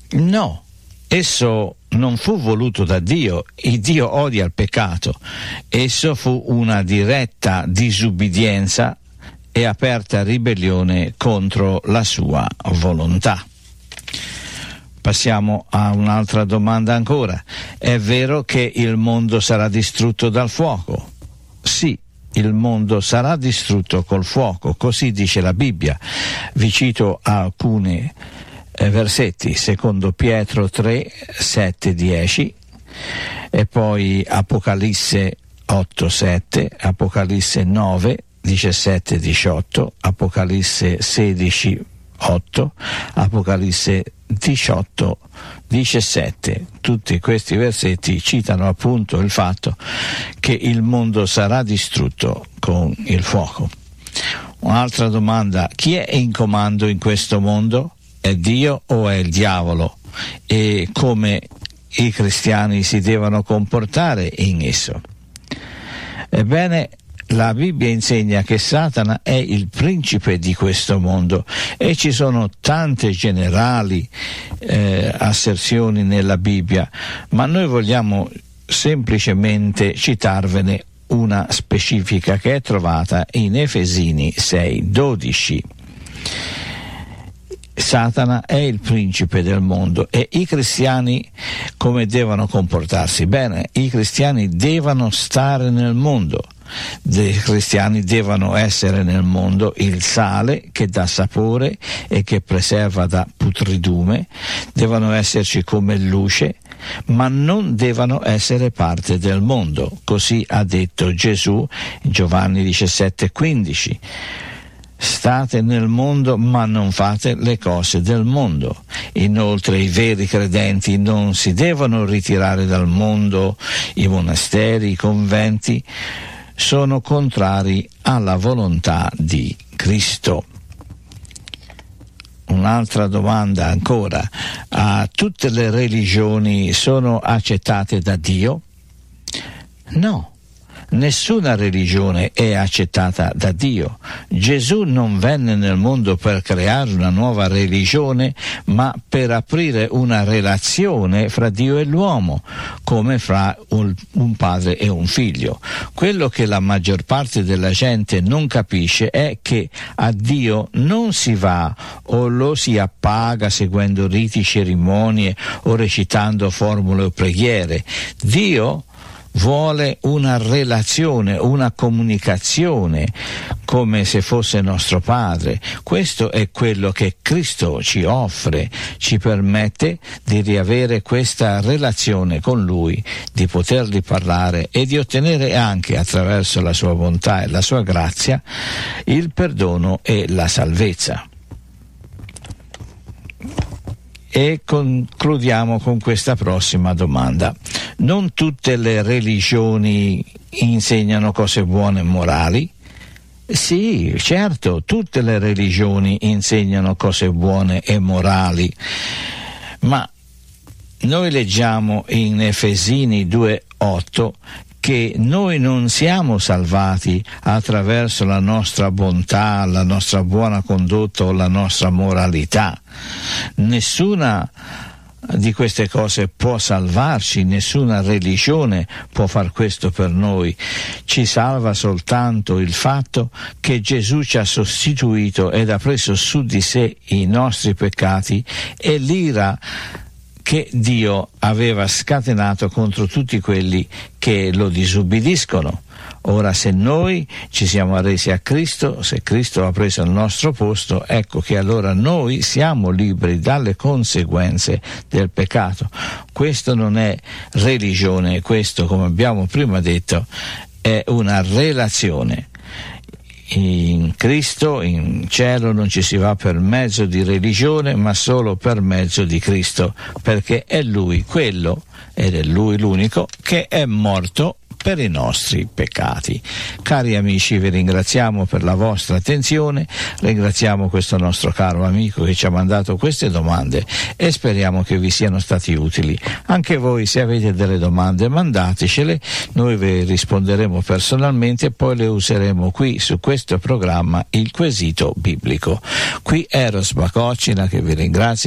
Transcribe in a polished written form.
No, esso non fu voluto da Dio. Il Dio odia il peccato. Esso fu una diretta disubbidienza e aperta ribellione contro la sua volontà. Passiamo a un'altra domanda ancora. È vero che il mondo sarà distrutto dal fuoco? Sì, il mondo sarà distrutto col fuoco, così dice la Bibbia. Vi cito alcuni versetti: secondo Pietro 3, 7, 10, e poi Apocalisse 8, 7, Apocalisse 9, 17, 18, Apocalisse 16, 8, Apocalisse 18, 17. Tutti questi versetti citano appunto il fatto che il mondo sarà distrutto con il fuoco. Un'altra domanda: chi è in comando in questo mondo? È Dio o è il diavolo? E come i cristiani si devono comportare in esso? Ebbene, la Bibbia insegna che Satana è il principe di questo mondo e ci sono tante generali asserzioni nella Bibbia, ma noi vogliamo semplicemente citarvene una specifica che è trovata in Efesini 6:12. Satana è il principe del mondo e i cristiani come devono comportarsi? Bene, i cristiani devono stare nel mondo. I cristiani devono essere nel mondo il sale che dà sapore e che preserva da putridume, devono esserci come luce, ma non devono essere parte del mondo. Così ha detto Gesù in Giovanni 17:15. State nel mondo, ma non fate le cose del mondo. Inoltre i veri credenti non si devono ritirare dal mondo. I monasteri, i conventi sono contrari alla volontà di Cristo. Un'altra domanda ancora: tutte le religioni sono accettate da Dio? No. Nessuna religione è accettata da Dio. Gesù non venne nel mondo per creare una nuova religione, ma per aprire una relazione fra Dio e l'uomo, come fra un padre e un figlio. Quello che la maggior parte della gente non capisce è che a Dio non si va o lo si appaga seguendo riti, cerimonie o recitando formule o preghiere. Dio vuole una relazione, una comunicazione, come se fosse nostro Padre. Questo è quello che Cristo ci offre, ci permette di riavere questa relazione con Lui, di potergli parlare e di ottenere anche attraverso la sua bontà e la sua grazia il perdono e la salvezza. E concludiamo con questa prossima domanda. Non tutte le religioni insegnano cose buone e morali? Sì, certo, tutte le religioni insegnano cose buone e morali, ma noi leggiamo in Efesini 2:8 che noi non siamo salvati attraverso la nostra bontà, la nostra buona condotta o la nostra moralità. Nessuna di queste cose può salvarci, nessuna religione può far questo per noi. Ci salva soltanto il fatto che Gesù ci ha sostituito ed ha preso su di sé i nostri peccati e l'ira che Dio aveva scatenato contro tutti quelli che lo disubbidiscono. Ora, se noi ci siamo arresi a Cristo, se Cristo ha preso il nostro posto, ecco che allora noi siamo liberi dalle conseguenze del peccato. Questo non è religione, questo, come abbiamo prima detto, è una relazione. In Cristo, in cielo, non ci si va per mezzo di religione, ma solo per mezzo di Cristo, perché è Lui quello, ed è Lui l'unico, che è morto per i nostri peccati. Cari amici, vi ringraziamo per la vostra attenzione, ringraziamo questo nostro caro amico che ci ha mandato queste domande e speriamo che vi siano stati utili. Anche voi, se avete delle domande, mandatecele, noi vi risponderemo personalmente e poi le useremo qui su questo programma, il quesito biblico. Qui Eros Bacocina che vi ringrazia